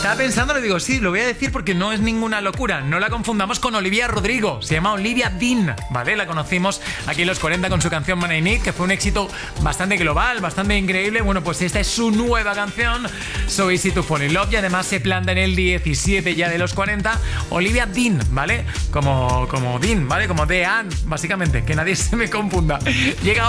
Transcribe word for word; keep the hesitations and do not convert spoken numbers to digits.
Estaba pensando, le digo, sí, lo voy a decir porque no es ninguna locura. No la confundamos con Olivia Rodrigo. Se llama Olivia Dean, ¿vale? La conocimos aquí en los cuarenta con su canción Money Need, que fue un éxito bastante global, bastante increíble. Bueno, pues esta es su nueva canción, So Easy to Fall in Love, y además se planta en el diecisiete ya de los cuarenta. Olivia Dean, ¿vale? Como, como Dean, ¿vale? Como Dean, básicamente, que nadie se me confunda. Llega